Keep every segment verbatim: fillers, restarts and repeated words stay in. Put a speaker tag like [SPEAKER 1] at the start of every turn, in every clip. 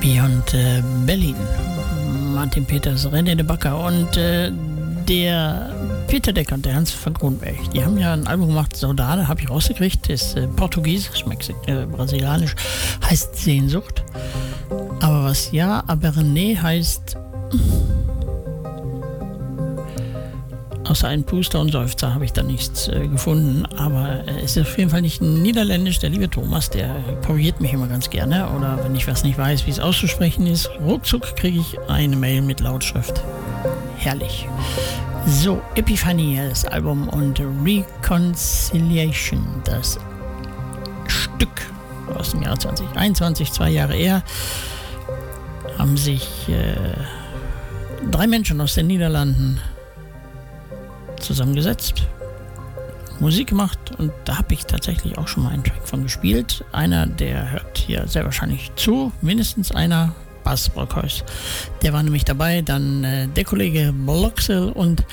[SPEAKER 1] Beyond äh, Berlin. Martin Peters, René de Backer und äh, der Peter Decker und der Hans van Kronberg. Die haben ja ein Album gemacht, Saudade, habe ich rausgekriegt, ist äh, portugiesisch, Mexik äh, brasilianisch, heißt Sehnsucht. Aber was ja, aber René heißt außer einem Puster und Seufzer habe ich da nichts äh, gefunden, aber äh, es ist auf jeden Fall nicht niederländisch. Der liebe Thomas, der korrigiert mich immer ganz gerne, oder wenn ich was nicht weiß, wie es auszusprechen ist, ruckzuck kriege ich eine Mail mit Lautschrift. Herrlich. So, Epiphanie, das Album, und Reconciliation, das Stück aus dem Jahr zwanzig einundzwanzig, zwei Jahre eher, haben sich äh, drei Menschen aus den Niederlanden zusammengesetzt, Musik gemacht, und da habe ich tatsächlich auch schon mal einen Track von gespielt. Einer, der hört hier sehr wahrscheinlich zu, mindestens einer, Bas Brockhuis. Der war nämlich dabei, dann äh, der Kollege Bloxel und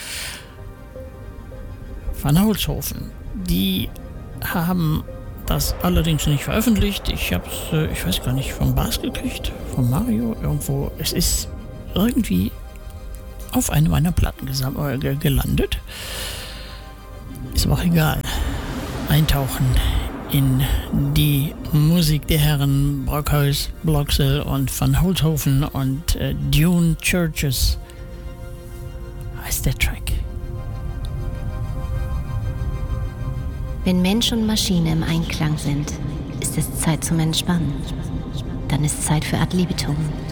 [SPEAKER 1] Van Holzhofen. Die haben das allerdings nicht veröffentlicht. Ich habe es, äh, ich weiß gar nicht, vom Bas gekriegt, von Mario irgendwo. Es ist irgendwie auf eine meiner Platten gesam- äh, gelandet. Ist aber auch egal. Eintauchen in die Musik der Herren Brockhuis, Bloxel und Van Holzhofen und äh, Dune Churches heißt der Track.
[SPEAKER 2] Wenn Mensch und Maschine im Einklang sind, ist es Zeit zum Entspannen. Dann ist Zeit für Ad libitum.